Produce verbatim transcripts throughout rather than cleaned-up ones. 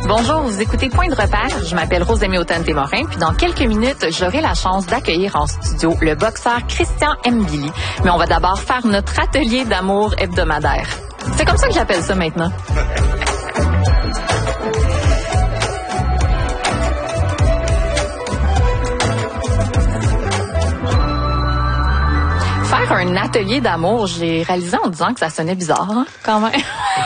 Bonjour, vous écoutez Point de repère. Je m'appelle Rosemée Automne-Témorin, puis dans quelques minutes, j'aurai la chance d'accueillir en studio le boxeur Christian Mbili. Mais on va d'abord faire notre atelier d'amour hebdomadaire. C'est comme ça que j'appelle ça maintenant. Faire un atelier d'amour, j'ai réalisé en disant que ça sonnait bizarre, hein, quand même.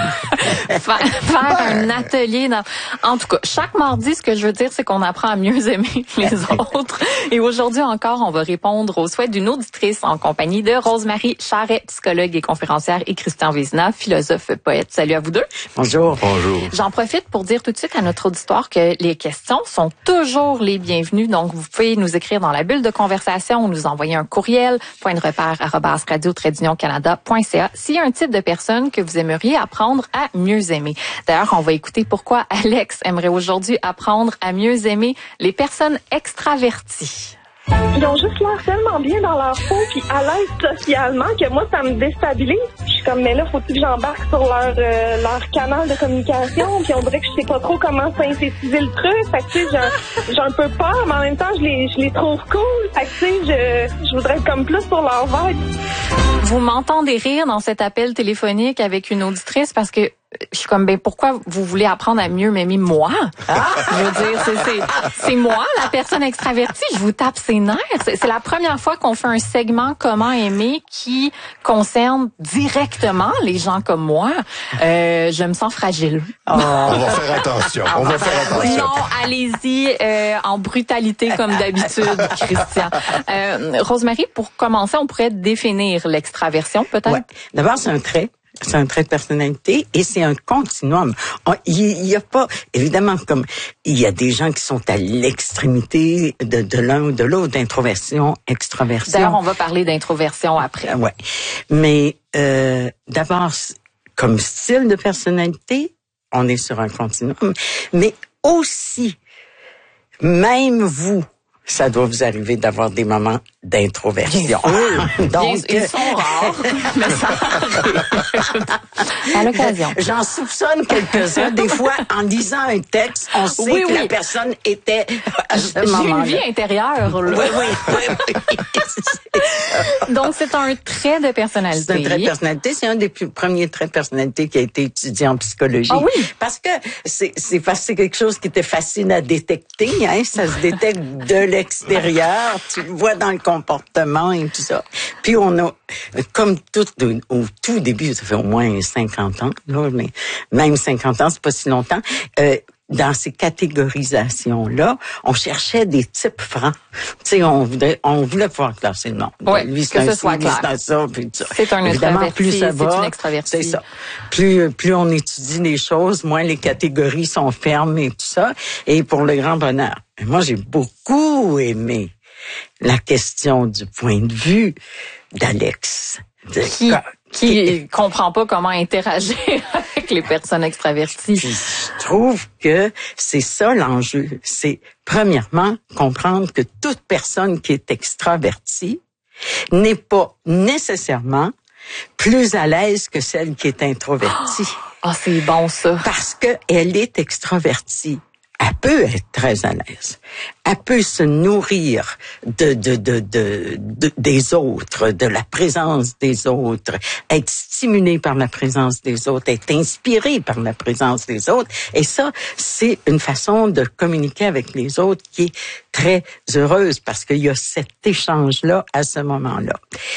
faire, faire un atelier d'amour. En tout cas, chaque mardi, ce que je veux dire, c'est qu'on apprend à mieux aimer les autres. Et aujourd'hui encore, on va répondre aux souhaits d'une auditrice en compagnie de Rosemarie Charret, psychologue et conférencière, et Christian Vézina, philosophe poète. Salut à vous deux. Bonjour. Bonjour. J'en profite pour dire tout de suite à notre auditoire que les questions sont toujours les bienvenues. Donc, vous pouvez nous écrire dans la bulle de conversation ou nous envoyer un courriel, point de repère arobase radio trait d'union canada point c a s'il y a un type de personne que vous aimeriez apprendre à mieux aimer. D'ailleurs, on va écouter pourquoi Alex aimerait aujourd'hui apprendre à mieux aimer les personnes extraverties. Ils ont juste l'air tellement bien dans leur peau puis à l'aise socialement que moi, ça me déstabilise. Je suis comme, mais là, faut-il que j'embarque sur leur, euh, leur canal de communication? Puis on dirait que je sais pas trop comment synthétiser le truc. Fait que, tu sais, j'ai, j'ai un peu peur, mais en même temps, je les, je les trouve cool. Fait que, tu sais, je, je voudrais être comme plus sur leur vibe. Vous m'entendez rire dans cet appel téléphonique avec une auditrice parce que je suis comme, ben pourquoi vous voulez apprendre à mieux m'aimer moi? Ah! Je veux dire, c'est, c'est, c'est moi, la personne extravertie. Je vous tape ses nerfs. C'est, c'est la première fois qu'on fait un segment Comment aimer qui concerne directement les gens comme moi. Euh, je me sens fragile. Oh. On va faire attention. On va faire attention. Non, allez-y euh, en brutalité comme d'habitude, Christian. Euh, Rosemarie, pour commencer, on pourrait définir l'extraversion, peut-être? Ouais. D'abord, c'est un trait. C'est un trait de personnalité et c'est un continuum. Il y a pas, évidemment, comme il y a des gens qui sont à l'extrémité de, de l'un ou de l'autre, d'introversion, extraversion. D'ailleurs, on va parler d'introversion après. Ouais. Mais euh, d'abord, comme style de personnalité, on est sur un continuum. Mais aussi, même vous, ça doit vous arriver d'avoir des moments d'introversion. Donc, ils sont rares, mais ça arrive. À l'occasion. J'en soupçonne quelques-uns. Des fois, en lisant un texte, on sait oui, que oui. la personne était à ce J'ai moment-là. une vie intérieure. Là. Oui, oui, oui. oui. Donc, c'est un trait de personnalité. C'est un trait de personnalité. C'est un des plus premiers traits de personnalité qui a été étudié en psychologie. Ah oui? Parce que c'est, c'est, c'est quelque chose qui était facile à détecter. Hein? Ça se détecte de l'extérieur. Tu le vois dans le comportement et tout ça. Puis on a, comme tout, au tout début, ça fait au moins cinquante ans, là, mais même cinquante ans, c'est pas si longtemps, euh, dans ces catégorisations-là, on cherchait des types francs. Tu sais, on voulait, on voulait pouvoir classer le monde. Oui, lui, que ce soit clair. C'est ça, puis ça. C'est un Évidemment, plus ça va, c'est une extravertie. C'est ça. Plus, plus on étudie les choses, moins les catégories sont fermes et tout ça. Et pour le grand bonheur. Moi, j'ai beaucoup aimé la question du point de vue d'Alex. De, qui, qui comprend pas comment interagir avec les personnes extraverties. Je trouve que c'est ça l'enjeu. C'est, premièrement, comprendre que toute personne qui est extravertie n'est pas nécessairement plus à l'aise que celle qui est introvertie. Ah, oh, c'est bon, ça. Parce que elle est extravertie. Elle peut être très à l'aise. Elle peut se nourrir de, de, de, de, de, des autres, de la présence des autres, être stimulée par la présence des autres, être inspirée par la présence des autres. Et ça, c'est une façon de communiquer avec les autres qui est très heureuse parce qu'il y a cet échange-là à ce moment-là.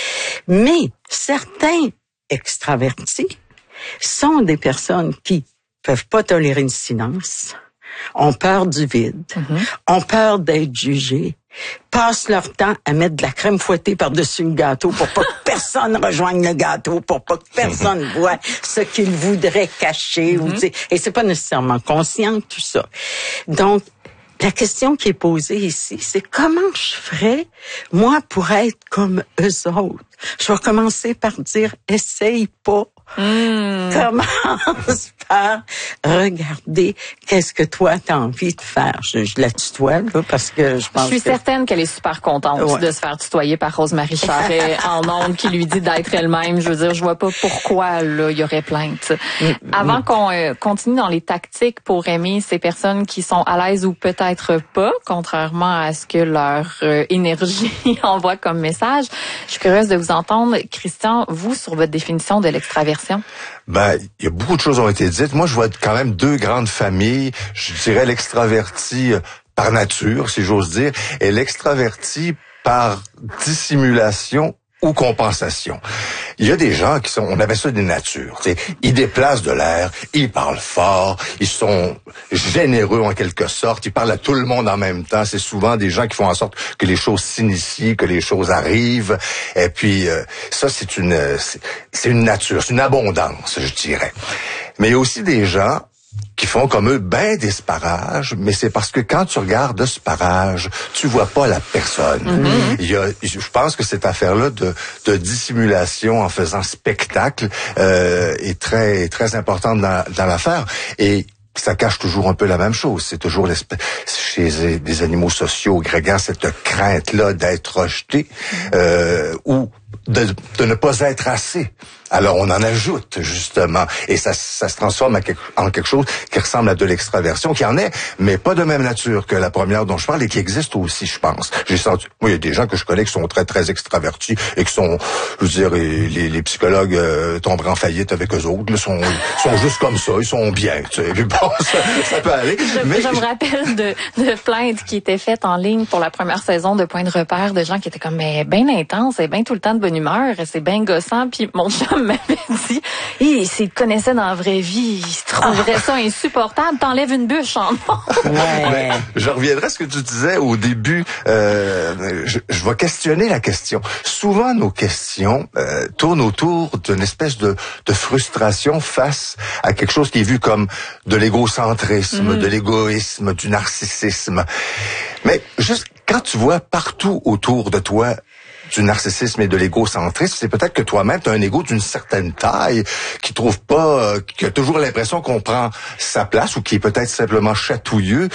Mais certains extravertis sont des personnes qui peuvent pas tolérer le silence, ont peur du vide, mm-hmm. ont peur d'être jugés, passent leur temps à mettre de la crème fouettée par-dessus le gâteau pour pas que personne rejoigne le gâteau, pour pas que personne voit ce qu'ils voudraient cacher. Mm-hmm. Ou, tu sais, et c'est pas nécessairement conscient, tout ça. Donc, la question qui est posée ici, c'est comment je ferais, moi, pour être comme eux autres? Je vais commencer par dire, essaye pas. Mmh. Commence par regarder qu'est-ce que toi t'as envie de faire. Je, je la tutoie, là, parce que je pense Je suis que... certaine qu'elle est super contente Ouais. de se faire tutoyer par Rose-Marie Charret en ondes qui lui dit d'être elle-même. Je veux dire, je vois pas pourquoi, là, il y aurait plainte. Avant qu'on euh, continue dans les tactiques pour aimer ces personnes qui sont à l'aise ou peut-être pas, contrairement à ce que leur euh, énergie envoie comme message, je suis curieuse de vous entendre, Christian, vous, sur votre définition de l'extraversion. Ben, il y a beaucoup de choses qui ont été dites. Moi, je vois quand même deux grandes familles. Je dirais l'extraverti par nature, si j'ose dire, et l'extraverti par dissimulation ou compensation. Il y a des gens qui sont, on appelle ça des natures. T'sais, ils déplacent de l'air, ils parlent fort, ils sont généreux en quelque sorte, ils parlent à tout le monde en même temps. C'est souvent des gens qui font en sorte que les choses s'initient, que les choses arrivent. Et puis euh, ça, c'est une, c'est, c'est une nature, c'est une abondance, je dirais. Mais il y a aussi des gens qui font comme eux ben des sparages, mais c'est parce que quand tu regardes de sparage, tu vois pas la personne. Mm-hmm. Il y a, je pense que cette affaire-là de, de dissimulation en faisant spectacle euh, est très très importante dans, dans l'affaire. Et ça cache toujours un peu la même chose. C'est toujours chez des animaux sociaux grégaires cette crainte-là d'être rejeté euh, ou de, de ne pas être assez. Alors on en ajoute justement et ça, ça se transforme en quelque, en quelque chose qui ressemble à de l'extraversion, qui en est, mais pas de même nature que la première dont je parle et qui existe aussi, je pense. J'ai senti, moi, il y a des gens que je connais qui sont très très extravertis et qui sont, je veux dire, les, les psychologues euh, tomberaient en faillite avec eux autres, ils sont, sont juste comme ça, ils sont bien, tu sais. Puis bon, ça, ça peut aller. Je, mais je me rappelle de, de plaintes qui étaient faites en ligne pour la première saison de Point de repère, de gens qui étaient comme, mais bien intense, et bien tout le temps de bonne humeur, c'est bien gossant, puis mon chum m'avait dit, hey, s'il te connaissait dans la vraie vie, il se trouverait ça insupportable, t'enlèves une bûche en Ouais. Mais je reviendrai à ce que tu disais au début. Euh, je, je vais questionner la question. Souvent, nos questions euh, tournent autour d'une espèce de, de frustration face à quelque chose qui est vu comme de l'égocentrisme, mmh. de l'égoïsme, du narcissisme. Mais juste quand tu vois partout autour de toi du narcissisme et de l'égocentrisme, c'est peut-être que toi-même, tu as un égo d'une certaine taille qui trouve pas, euh, qui a toujours l'impression qu'on prend sa place ou qui est peut-être simplement chatouilleux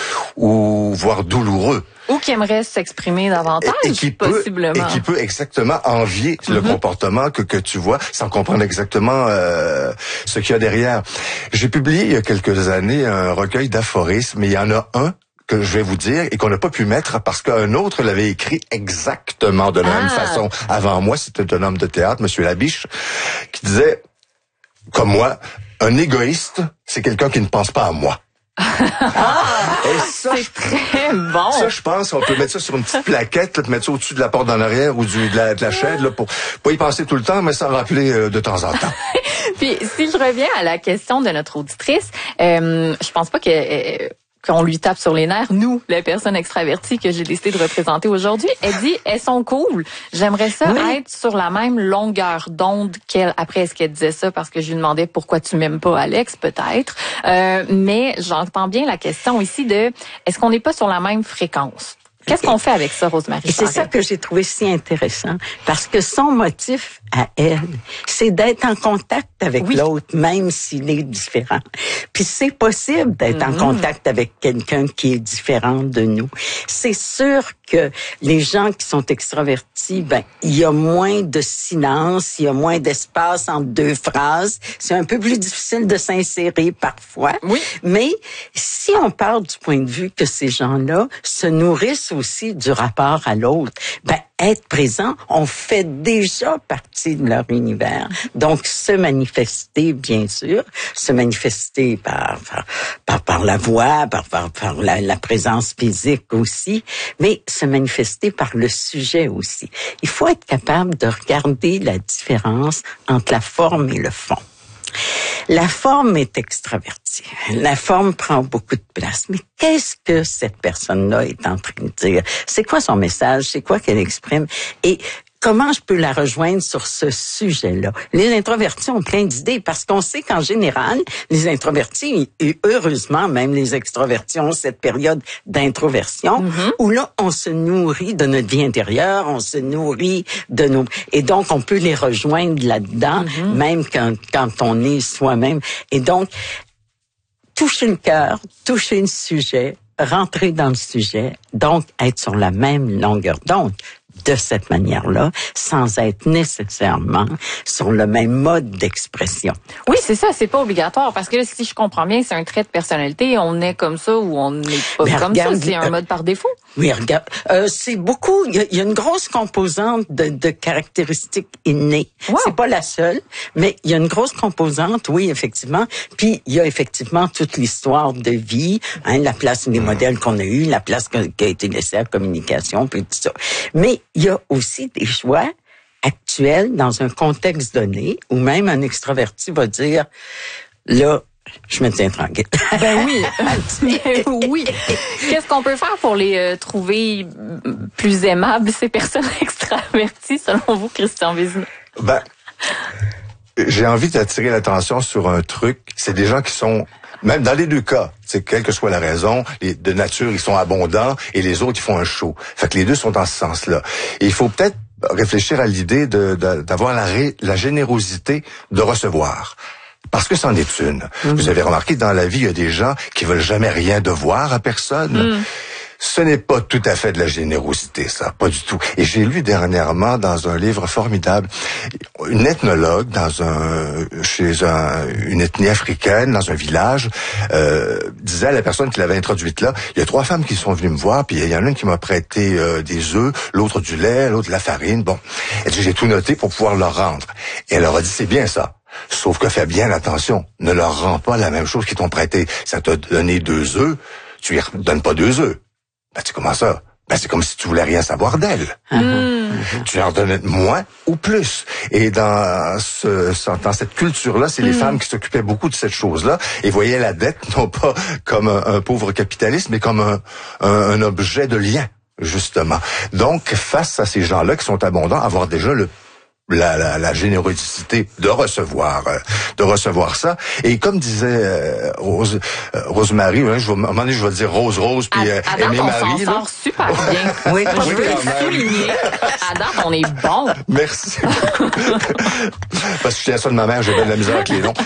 ou voire douloureux. Ou qui aimerait s'exprimer davantage, et, et qui possiblement. Peut, et qui peut exactement envier mm-hmm. le comportement que, que tu vois sans comprendre exactement euh, ce qu'il y a derrière. J'ai publié il y a quelques années un recueil d'aphorismes, et il y en a un que je vais vous dire et qu'on n'a pas pu mettre parce qu'un autre l'avait écrit exactement de la ah. même façon avant moi. C'était un homme de théâtre, Monsieur Labiche, qui disait, comme moi, un égoïste, c'est quelqu'un qui ne pense pas à moi. Ah, et ça, c'est très bon. Ça, je pense, on peut mettre ça sur une petite plaquette, là, mettre ça au-dessus de la porte en arrière ou du, de la, de la chaîne, là, pour pas y penser tout le temps, mais s'en rappeler euh, de temps en temps. Puis, si je reviens à la question de notre auditrice, euh, je pense pas que... Euh, qu'on lui tape sur les nerfs, nous, les personnes extraverties que j'ai décidé de représenter aujourd'hui. Elle dit, elles sont cool. J'aimerais ça oui. être sur la même longueur d'onde qu'elle. Après, est-ce qu'elle disait ça parce que je lui demandais pourquoi tu m'aimes pas, Alex, peut-être. Euh, mais j'entends bien la question ici de, est-ce qu'on n'est pas sur la même fréquence? Qu'est-ce qu'on fait avec ça, Rose-Marie? Et c'est ça que j'ai trouvé si intéressant, parce que son motif à elle, c'est d'être en contact avec oui. l'autre, même s'il est différent. Puis c'est possible d'être mm-hmm. en contact avec quelqu'un qui est différent de nous. C'est sûr que les gens qui sont extravertis, ben, il y a moins de silence, il y a moins d'espace entre deux phrases. C'est un peu plus difficile de s'insérer parfois. Oui. Mais si on part du point de vue que ces gens-là se nourrissent aussi du rapport à l'autre, ben, être présent, on fait déjà partie de leur univers. Donc, se manifester, bien sûr, se manifester par par, par, par la voix, par, par, par la, la présence physique aussi, mais se manifester par le sujet aussi. Il faut être capable de regarder la différence entre la forme et le fond. La forme est extravertie. La forme prend beaucoup de place. Mais qu'est-ce que cette personne-là est en train de dire? C'est quoi son message? C'est quoi qu'elle exprime? Et comment je peux la rejoindre sur ce sujet-là? Les introvertis ont plein d'idées parce qu'on sait qu'en général, les introvertis, et heureusement même les extrovertis ont cette période d'introversion mm-hmm. où là, on se nourrit de notre vie intérieure, on se nourrit de nos... Et donc, on peut les rejoindre là-dedans, mm-hmm. même quand, quand on est soi-même. Et donc, toucher le cœur, toucher le sujet, rentrer dans le sujet, donc être sur la même longueur d'onde. De cette manière-là, sans être nécessairement sur le même mode d'expression. Oui, c'est ça, c'est pas obligatoire, parce que là, si je comprends bien, c'est un trait de personnalité, on est comme ça ou on n'est pas Mais comme regarde, ça, c'est un euh, mode par défaut. Oui, regarde, euh, c'est beaucoup, il y, a, il y a une grosse composante de, de caractéristiques innées. Wow. C'est pas la seule, mais il y a une grosse composante, oui, effectivement. Puis il y a effectivement toute l'histoire de vie, hein, la place des modèles qu'on a eus, la place que, qui a été laissée à la communication, puis tout ça. Mais il y a aussi des choix actuels dans un contexte donné, où même un extraverti va dire, là, je me tiens tranquille. Ben oui, ben oui. Qu'est-ce qu'on peut faire pour les euh, trouver plus aimables, ces personnes extraverties, selon vous, Christian Vézina? Ben, j'ai envie d'attirer l'attention sur un truc. C'est des gens qui sont, même dans les deux cas, c'est quelle que soit la raison, les, de nature, ils sont abondants et les autres, ils font un show. Fait que les deux sont dans ce sens-là. Et il faut peut-être réfléchir à l'idée de, de, d'avoir la, ré, la générosité de recevoir. Parce que c'en est une. Mm-hmm. Vous avez remarqué, dans la vie, il y a des gens qui veulent jamais rien devoir à personne. Mm. Ce n'est pas tout à fait de la générosité, ça, pas du tout. Et j'ai lu dernièrement dans un livre formidable, une ethnologue dans un chez un, une ethnie africaine, dans un village, euh, disait à la personne qui l'avait introduite là, il y a trois femmes qui sont venues me voir, puis il y en a une qui m'a prêté euh, des œufs, l'autre du lait, l'autre de la farine. Bon, elle dit, j'ai tout noté pour pouvoir leur rendre. Et elle leur a dit, c'est bien ça. Sauf que fais bien attention, ne leur rends pas la même chose qu'ils t'ont prêté. Ça t'a donné deux œufs, tu lui donnes pas deux œufs. Ben, tu comment ça? Ben, c'est comme si tu voulais rien savoir d'elle. Mm. Tu leur donnes moins ou plus. Et dans ce, dans cette culture-là, c'est mm. les femmes qui s'occupaient beaucoup de cette chose-là et voyaient la dette non pas comme un, un pauvre capitaliste, mais comme un, un, un objet de lien, justement. Donc, face à ces gens-là qui sont abondants, avoir déjà le La, la, la générosité de recevoir, euh, de recevoir ça. Et comme disait euh, Rose, euh, Rosemary, hein, je vais, à un moment donné, je vais dire Rose Rose puis euh, Adam, Aimé Marie. On s'en sort super bien. Oui, je veux le souligner. Adam, on est bon. Merci. Parce que je tiens ça de ma mère, j'ai bien de la misère avec les noms.